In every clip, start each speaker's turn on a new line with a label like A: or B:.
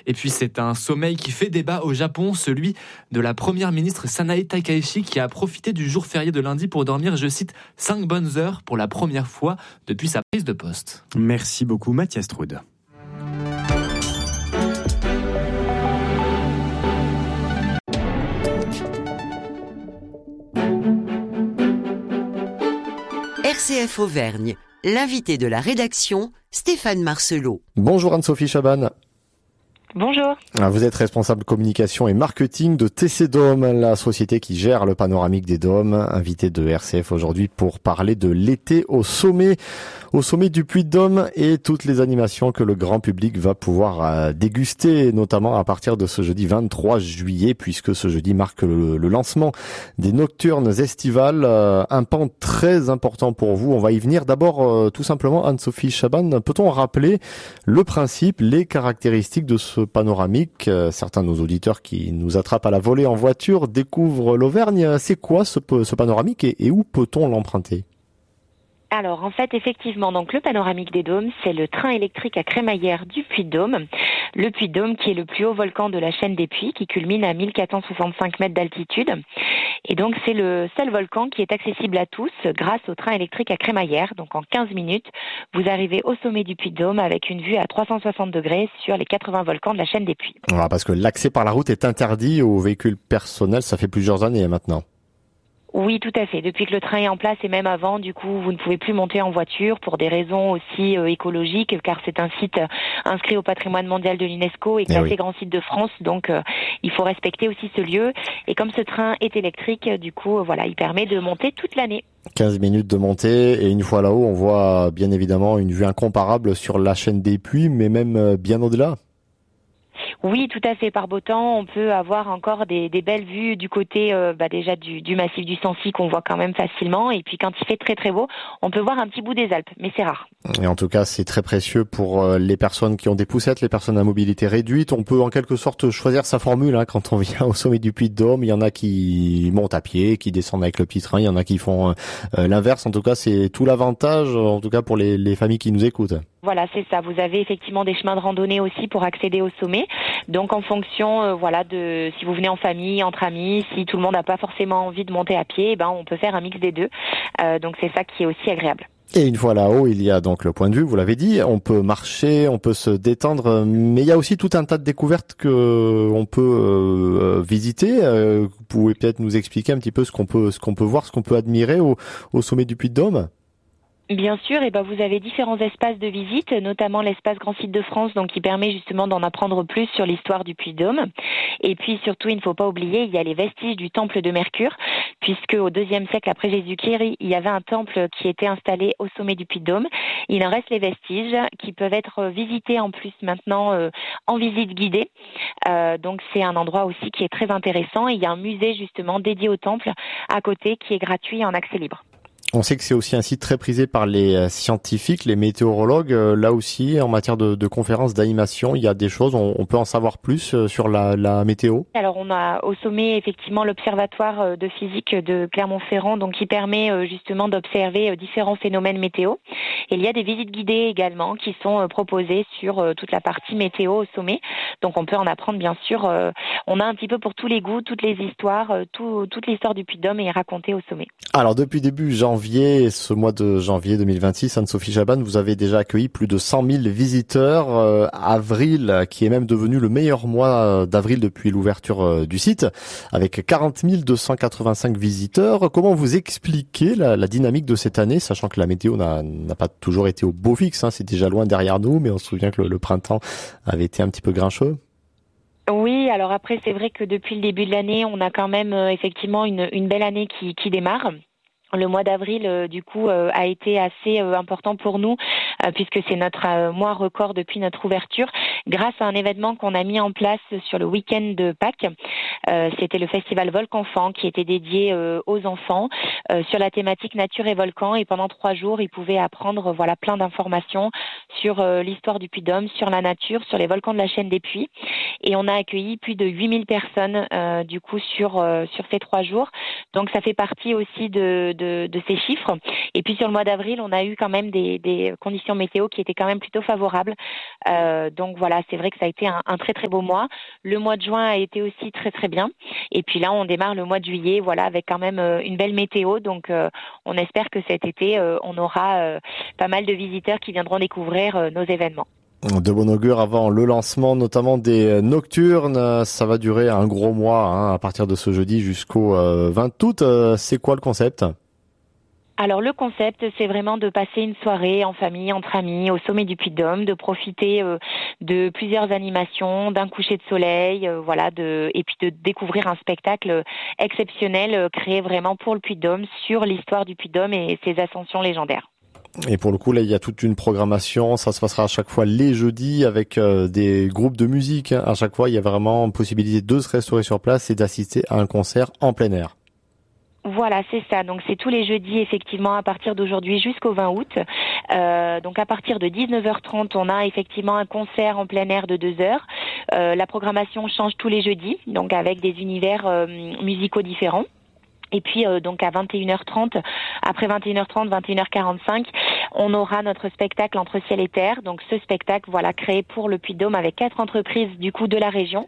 A: Et puis c'est un sommeil qui fait débat au Japon, celui de la première ministre Sanae Takaichi qui a profité du jour férié de lundi pour dormir, je cite, 5 bonnes heures pour la première fois depuis sa prise de poste.
B: Merci beaucoup Mathias Trude.
C: RCF Auvergne, l'invité de la rédaction, Stéphane Marcelot.
D: Bonjour Anne-Sophie Chaban.
E: Bonjour.
D: Vous êtes responsable communication et marketing de TC Dôme, la société qui gère le panoramique des dômes. Invité de RCF aujourd'hui pour parler de l'été au sommet du Puy-de-Dôme et toutes les animations que le grand public va pouvoir déguster, notamment à partir de ce jeudi 23 juillet, puisque ce jeudi marque le lancement des nocturnes estivales, un pan très important pour vous. On va y venir. D'abord, tout simplement, Anne-Sophie Chaban, peut-on rappeler le principe, les caractéristiques de ce panoramique? Certains de nos auditeurs qui nous attrapent à la volée en voiture découvrent l'Auvergne. C'est quoi ce panoramique et où peut-on l'emprunter?
E: Alors en fait effectivement, donc le panoramique des dômes, c'est le train électrique à crémaillère du Puy-de-Dôme. Le Puy-de-Dôme qui est le plus haut volcan de la chaîne des Puys, qui culmine à 1465 mètres d'altitude. Et donc c'est le seul volcan qui est accessible à tous grâce au train électrique à crémaillère. Donc en 15 minutes, vous arrivez au sommet du Puy-de-Dôme avec une vue à 360 degrés sur les 80 volcans de la chaîne des Puys.
D: Voilà, parce que l'accès par la route est interdit aux véhicules personnels, ça fait plusieurs années maintenant.
E: Oui, tout à fait. Depuis que le train est en place et même avant, du coup, vous ne pouvez plus monter en voiture pour des raisons aussi écologiques, car c'est un site inscrit au patrimoine mondial de l'UNESCO et classé grand site de France. Donc, il faut respecter aussi ce lieu. Et comme ce train est électrique, du coup, voilà, il permet de monter toute l'année.
D: 15 minutes de montée et une fois là-haut, on voit bien évidemment une vue incomparable sur la chaîne des Puys, mais même bien au-delà.
E: Oui, tout à fait. Par beau temps, on peut avoir encore des belles vues du côté déjà du massif du Sancy qu'on voit quand même facilement. Et puis quand il fait très très beau, on peut voir un petit bout des Alpes, mais c'est rare.
D: Et en tout cas, c'est très précieux pour les personnes qui ont des poussettes, les personnes à mobilité réduite. On peut en quelque sorte choisir sa formule quand on vient au sommet du Puy-de-Dôme. Il y en a qui montent à pied, qui descendent avec le petit train. Il y en a qui font l'inverse. En tout cas, c'est tout l'avantage, en tout cas pour les familles qui nous écoutent.
E: Voilà, c'est ça. Vous avez effectivement des chemins de randonnée aussi pour accéder au sommet. Donc en fonction de si vous venez en famille, entre amis, si tout le monde n'a pas forcément envie de monter à pied, on peut faire un mix des deux. Donc c'est ça qui est aussi agréable.
D: Et une fois là-haut, il y a donc le point de vue, vous l'avez dit, on peut marcher, on peut se détendre, mais il y a aussi tout un tas de découvertes que on peut visiter. Vous pouvez peut-être nous expliquer un petit peu ce qu'on peut voir, ce qu'on peut admirer au sommet du Puy-de-Dôme?
E: Bien sûr, vous avez différents espaces de visite, notamment l'espace Grand Site de France, donc qui permet justement d'en apprendre plus sur l'histoire du Puy-de-Dôme. Et puis surtout, il ne faut pas oublier, il y a les vestiges du temple de Mercure, puisque au IIe siècle après Jésus-Christ, il y avait un temple qui était installé au sommet du Puy-de-Dôme. Il en reste les vestiges qui peuvent être visités en plus maintenant en visite guidée. Donc c'est un endroit aussi qui est très intéressant. Et il y a un musée justement dédié au temple à côté qui est gratuit et en accès libre.
D: On sait que c'est aussi un site très prisé par les scientifiques, les météorologues. Là aussi, en matière de conférences, d'animation, il y a des choses, on peut en savoir plus sur la météo.
E: Alors on a au sommet effectivement l'observatoire de physique de Clermont-Ferrand, donc qui permet justement d'observer différents phénomènes météo. Et il y a des visites guidées également qui sont proposées sur toute la partie météo au sommet. Donc on peut en apprendre bien sûr. On a un petit peu pour tous les goûts, toutes les histoires, toute l'histoire du Puy-de-Dôme est racontée au sommet.
D: Alors depuis début janvier, ce mois de janvier 2026, Anne-Sophie Chaban, vous avez déjà accueilli plus de 100 000 visiteurs. Avril, qui est même devenu le meilleur mois d'avril depuis l'ouverture du site, avec 40 285 visiteurs. Comment vous expliquez la dynamique de cette année, sachant que la météo n'a pas toujours été au beau fixe, c'est déjà loin derrière nous, mais on se souvient que le printemps avait été un petit peu grincheux.
E: Oui, alors après, c'est vrai que depuis le début de l'année, on a quand même effectivement une belle année qui démarre. Le mois d'avril, du coup, a été assez important pour nous, puisque c'est notre mois record depuis notre ouverture, grâce à un événement qu'on a mis en place sur le week-end de Pâques. C'était le festival Volcanfant qui était dédié aux enfants sur la thématique nature et volcan. Et pendant 3 jours, ils pouvaient apprendre plein d'informations sur l'histoire du Puy-de-Dôme, sur la nature, sur les volcans de la chaîne des Puys. Et on a accueilli plus de 8000 personnes du coup sur ces 3 jours. Donc ça fait partie aussi de ces chiffres. Et puis sur le mois d'avril, on a eu quand même des conditions conditions météo qui étaient quand même plutôt favorables. Donc voilà, c'est vrai que ça a été un très très beau mois. Le mois de juin a été aussi très très bien. Et puis là, on démarre le mois de juillet, voilà, avec quand même une belle météo. Donc on espère que cet été, on aura pas mal de visiteurs qui viendront découvrir nos événements.
D: De bon augure avant le lancement notamment des nocturnes. Ça va durer un gros mois à partir de ce jeudi jusqu'au 20 août. C'est quoi le concept ?
E: Alors le concept, c'est vraiment de passer une soirée en famille, entre amis, au sommet du Puy-de-Dôme, de profiter de plusieurs animations, d'un coucher de soleil, et puis de découvrir un spectacle exceptionnel créé vraiment pour le Puy-de-Dôme sur l'histoire du Puy-de-Dôme et ses ascensions légendaires.
D: Et pour le coup, là, il y a toute une programmation. Ça se passera à chaque fois les jeudis avec des groupes de musique. À chaque fois, il y a vraiment possibilité de se restaurer sur place et d'assister à un concert en plein air.
E: Voilà, c'est ça. Donc c'est tous les jeudis effectivement à partir d'aujourd'hui jusqu'au 20 août. Donc à partir de 19h30, on a effectivement un concert en plein air de 2 heures. La programmation change tous les jeudis, donc avec des univers musicaux différents. Et puis donc à 21h30, après 21h30, 21h45, on aura notre spectacle Entre ciel et terre. Donc ce spectacle, créé pour le Puy-de-Dôme avec 4 entreprises du coup de la région,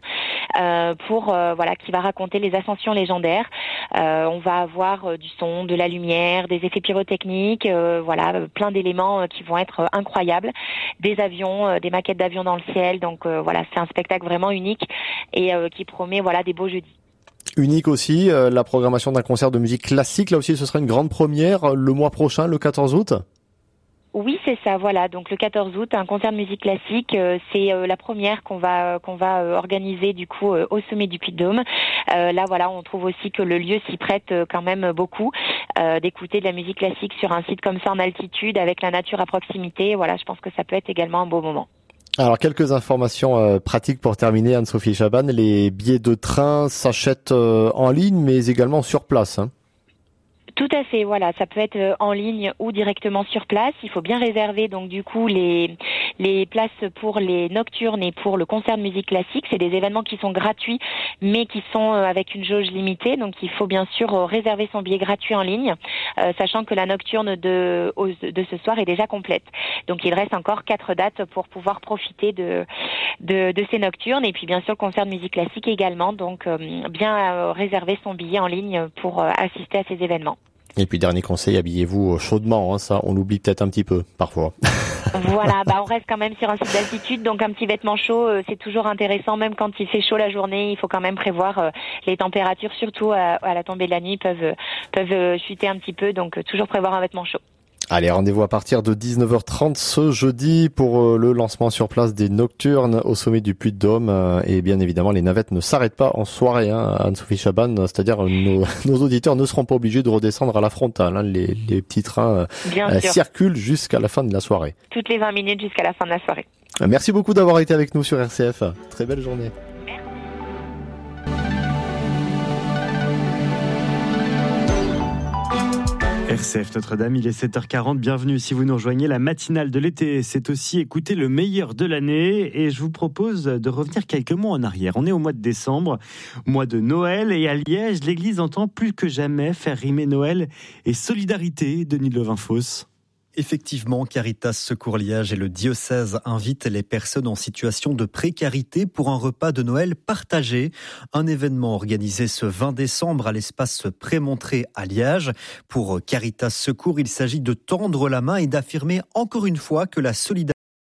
E: qui va raconter les ascensions légendaires. On va avoir du son, de la lumière, des effets pyrotechniques, plein d'éléments qui vont être incroyables, des avions, des maquettes d'avions dans le ciel. Donc c'est un spectacle vraiment unique et qui promet des beaux jeudis.
D: Unique aussi, la programmation d'un concert de musique classique. Là aussi, ce sera une grande première le mois prochain, le 14 août.
E: Oui, c'est ça, voilà. Donc le 14 août, un concert de musique classique, c'est la première qu'on va organiser du coup au sommet du Puy-de-Dôme. On trouve aussi que le lieu s'y prête quand même beaucoup d'écouter de la musique classique sur un site comme ça en altitude avec la nature à proximité. Voilà, je pense que ça peut être également un beau moment.
D: Alors, quelques informations pratiques pour terminer, Anne-Sophie Chaban. Les billets de train s'achètent en ligne, mais également sur place.
E: Tout à fait, voilà, ça peut être en ligne ou directement sur place. Il faut bien réserver donc du coup les places pour les nocturnes et pour le concert de musique classique. C'est des événements qui sont gratuits mais qui sont avec une jauge limitée. Donc il faut bien sûr réserver son billet gratuit en ligne, sachant que la nocturne de ce soir est déjà complète. Donc il reste encore 4 dates pour pouvoir profiter de ces nocturnes. Et puis bien sûr le concert de musique classique également. Donc bien réserver son billet en ligne pour assister à ces événements.
D: Et puis dernier conseil, habillez-vous chaudement, ça on l'oublie peut-être un petit peu parfois.
E: Voilà, on reste quand même sur un site d'altitude, donc un petit vêtement chaud, c'est toujours intéressant, même quand il fait chaud la journée, il faut quand même prévoir les températures, surtout à la tombée de la nuit, peuvent chuter un petit peu, donc toujours prévoir un vêtement chaud.
D: Allez, rendez-vous à partir de 19h30 ce jeudi pour le lancement sur place des nocturnes au sommet du Puy-de-Dôme. Et bien évidemment, les navettes ne s'arrêtent pas en soirée, Anne-Sophie Chaban. C'est-à-dire nos auditeurs ne seront pas obligés de redescendre à la frontale. Les petits trains circulent jusqu'à la fin de la soirée.
E: Toutes les 20 minutes jusqu'à la fin de la soirée.
D: Merci beaucoup d'avoir été avec nous sur RCF. Très belle journée.
B: RCF Notre-Dame, il est 7h40, bienvenue si vous nous rejoignez, la matinale de l'été, c'est aussi écouter le meilleur de l'année et je vous propose de revenir quelques mois en arrière. On est au mois de décembre, mois de Noël et à Liège, l'église entend plus que jamais faire rimer Noël et solidarité, Denis Levin-Fosse.
F: Effectivement, Caritas Secours Liège et le diocèse invitent les personnes en situation de précarité pour un repas de Noël partagé. Un événement organisé ce 20 décembre à l'espace Prémontré à Liège. Pour Caritas Secours, il s'agit de tendre la main et d'affirmer encore une fois que la solidarité.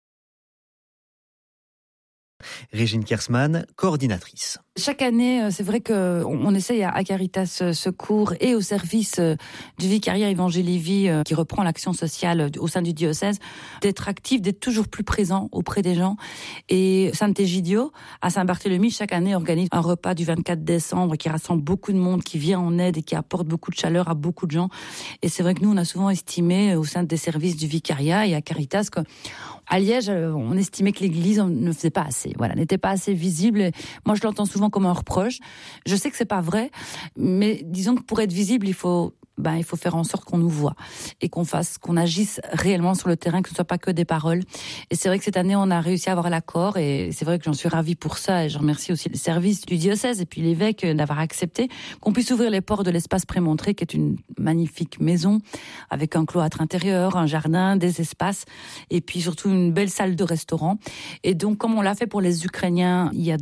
F: Régine Kersman, coordinatrice.
G: Chaque année, c'est vrai qu'on essaye à Caritas Secours et au service du vicariat Évangile Vie qui reprend l'action sociale au sein du diocèse, d'être actif, d'être toujours plus présent auprès des gens. Et Saint-Egidio, à Saint-Barthélemy, chaque année organise un repas du 24 décembre qui rassemble beaucoup de monde, qui vient en aide et qui apporte beaucoup de chaleur à beaucoup de gens. Et c'est vrai que nous, on a souvent estimé au sein des services du vicariat et à Caritas qu'à Liège, on estimait que l'église ne faisait pas assez. Voilà, n'était pas assez visible. Et moi, je l'entends souvent comme un reproche. Je sais que c'est pas vrai, mais disons que pour être visible, il faut il faut faire en sorte qu'on nous voit et qu'on agisse réellement sur le terrain, que ce ne soit pas que des paroles. Et c'est vrai que cette année, on a réussi à avoir l'accord et c'est vrai que j'en suis ravie pour ça et je remercie aussi le service du diocèse et puis l'évêque d'avoir accepté qu'on puisse ouvrir les portes de l'espace Prémontré, qui est une magnifique maison avec un cloître intérieur, un jardin, des espaces et puis surtout une belle salle de restaurant. Et donc, comme on l'a fait pour les Ukrainiens il y a